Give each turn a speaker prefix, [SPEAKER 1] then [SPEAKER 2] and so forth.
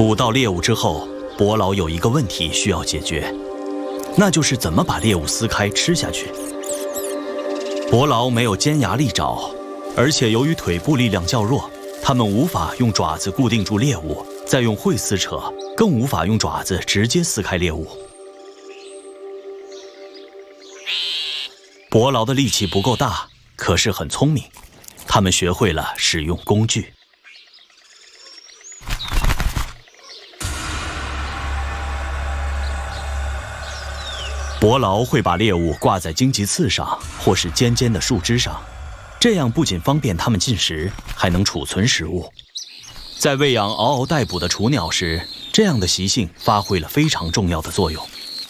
[SPEAKER 1] 捕到猎物之后，伯劳有一个问题需要解决，那就是怎么把猎物撕开吃下去。伯劳没有尖牙利爪，而且由于腿部力量较弱，他们无法用爪子固定住猎物，再用喙撕扯，更无法用爪子直接撕开猎物。伯劳的力气不够大，可是很聪明，他们学会了使用工具。伯劳会把猎物挂在荆棘刺上，或是尖尖的树枝上，这样不仅方便他们进食，还能储存食物。在喂养嗷嗷待哺的雏鸟时，这样的习性发挥了非常重要的作用。